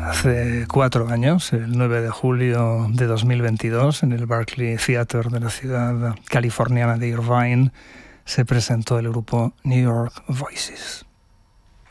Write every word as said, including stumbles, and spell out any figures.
Hace cuatro años, el nueve de julio de dos mil veintidós, en el Barclay Theatre de la ciudad californiana de Irvine, se presentó el grupo New York Voices.